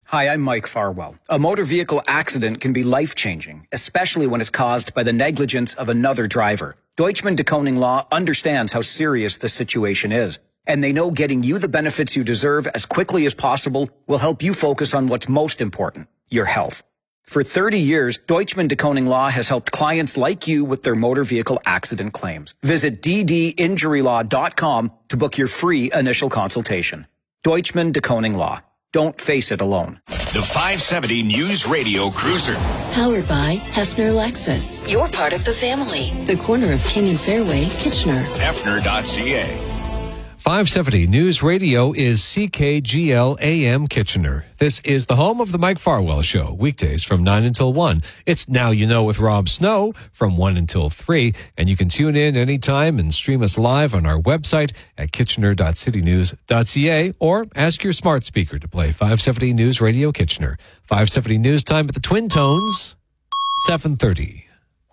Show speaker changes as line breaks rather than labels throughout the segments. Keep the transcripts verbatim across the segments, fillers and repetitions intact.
Hi, I'm Mike Farwell. A motor vehicle accident can be life-changing, especially when it's caused by the negligence of another driver. Deutschman de Koning Law understands how serious the situation is, and they know getting you the benefits you deserve as quickly as possible will help you focus on what's most important, your health. For thirty years, Deutschman de Koning Law has helped clients like you with their motor vehicle accident claims. Visit d d injury law dot com to book your free initial consultation. Deutschman de Koning Law. Don't face it alone.
The five seventy News Radio Cruiser.
Powered by Hefner Lexus. You're part of the family. The corner of King and Fairway, Kitchener.
Hefner dot c a.
five seventy News Radio is C K G L A M Kitchener. This is the home of the Mike Farwell Show, weekdays from nine until one. It's Now You Know with Rob Snow from one until three, and you can tune in anytime and stream us live on our website at kitchener dot city news dot c a or ask your smart speaker to play five seventy News Radio Kitchener. five seventy News Time at the Twin Tones, seven thirty.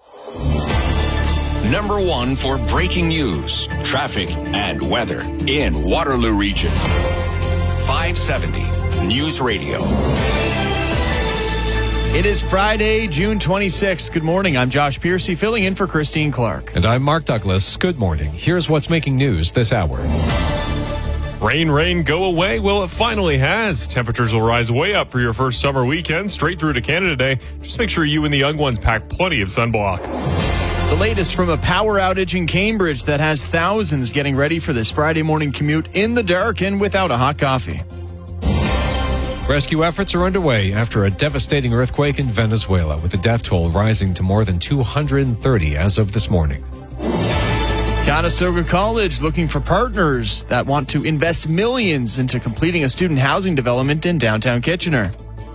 Number one for breaking news, traffic, and weather in Waterloo Region. five seventy News Radio.
It is Friday, June twenty-sixth. Good morning. I'm Josh Piercy, filling in for Christine Clark.
And I'm Mark Douglas. Good morning. Here's what's making news this hour.
Rain, rain, go away. Well, it finally has. Temperatures will rise way up for your first summer weekend, straight through to Canada Day. Just make sure you and the young ones pack plenty of sunblock.
The latest from a power outage in Cambridge that has thousands getting ready for this Friday morning commute in the dark and without a hot coffee.
Rescue efforts are underway after a devastating earthquake in Venezuela, with the death toll rising to more than two hundred thirty as of this morning.
Conestoga College looking for partners that want to invest millions into completing a student housing development in downtown Kitchener.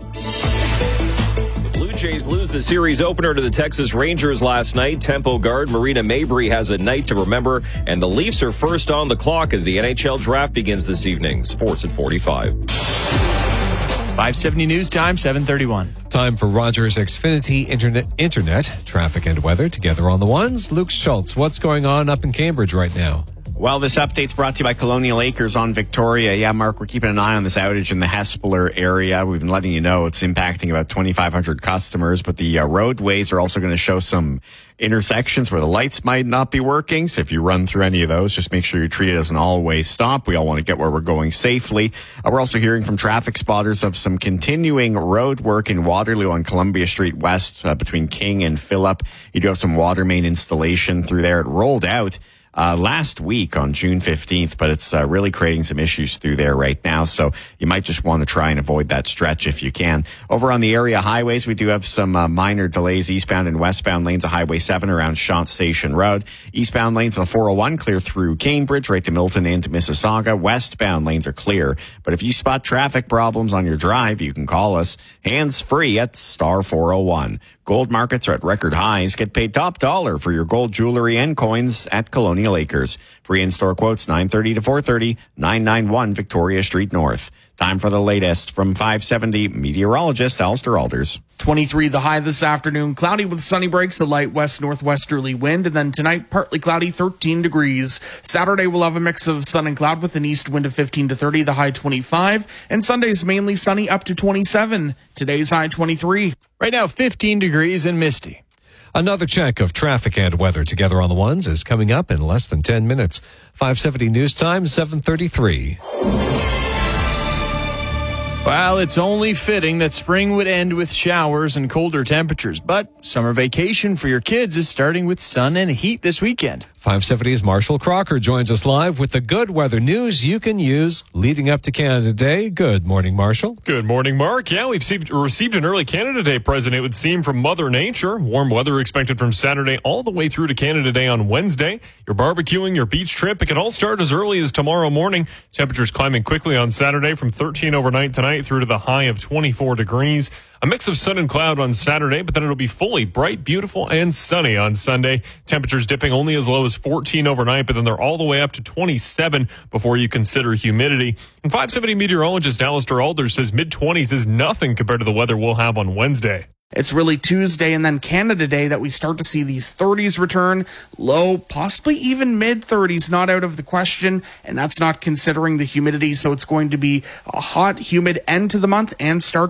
Blue Jays lose the series opener to the Texas Rangers last night. Tempo guard Marina Mabry has a night to remember, and the Leafs are first on the clock as the N H L draft begins this evening. Sports at forty-five.
five seventy News Time, seven thirty-one.
Time for Rogers Xfinity Internet, Internet, traffic and weather together on the ones. Luke Schultz, what's going on up in Cambridge right now?
Well, this update's brought to you by Colonial Acres on Victoria. Yeah, Mark, we're keeping an eye on this outage in the Hespeler area. We've been letting you know it's impacting about twenty-five hundred customers, but the uh, roadways are also going to show some intersections where the lights might not be working. So if you run through any of those, just make sure you treat it as an all-way stop. We all want to get where we're going safely. Uh, we're also hearing from traffic spotters of some continuing road work in Waterloo on Columbia Street West uh, between King and Phillip. You do have some water main installation through there. It rolled out Uh, last week on June fifteenth, but it's uh, really creating some issues through there right now. So you might just want to try and avoid that stretch if you can. Over on the area highways, we do have some uh, minor delays eastbound and westbound lanes of Highway seven around Shant Station Road. Eastbound lanes on the four oh one clear through Cambridge, right to Milton and to Mississauga. Westbound lanes are clear. But if you spot traffic problems on your drive, you can call us hands-free at star four oh one. Gold markets are at record highs. Get paid top dollar for your gold jewelry and coins at Colonial Acres. Free in-store quotes nine thirty to four thirty, nine ninety-one Victoria Street North. Time for the latest from five seventy meteorologist Alistair Alders.
twenty-three the high this afternoon. Cloudy with sunny breaks, a light west-northwesterly wind. And then tonight, partly cloudy, thirteen degrees. Saturday, we'll have a mix of sun and cloud with an east wind of fifteen to thirty, the high twenty-five. And Sunday's mainly sunny, up to twenty-seven. Today's high twenty-three.
Right now, fifteen degrees and misty.
Another check of traffic and weather together on the ones is coming up in less than ten minutes. five seventy News Time, seven thirty-three.
Well, it's only fitting that spring would end with showers and colder temperatures, but summer vacation for your kids is starting with sun and heat this weekend.
five seventy's Marshall Crocker joins us live with the good weather news you can use leading up to Canada Day. Good morning, Marshall.
Good morning, Mark. Yeah, we've received, received an early Canada Day present, it would seem, from Mother Nature. Warm weather expected from Saturday all the way through to Canada Day on Wednesday. Your barbecuing, your beach trip, it can all start as early as tomorrow morning. Temperatures climbing quickly on Saturday from thirteen overnight tonight through to the high of twenty-four degrees. A mix of sun and cloud on Saturday, but then it'll be fully bright, beautiful, and sunny on Sunday. Temperatures dipping only as low as fourteen overnight, but then they're all the way up to twenty-seven before you consider humidity. And five seventy meteorologist Alistair Alders says mid-twenties is nothing compared to the weather we'll have on Wednesday.
It's really Tuesday and then Canada Day that we start to see these thirties return, low, possibly even mid-thirties, not out of the question, and that's not considering the humidity, so it's going to be a hot, humid end to the month and start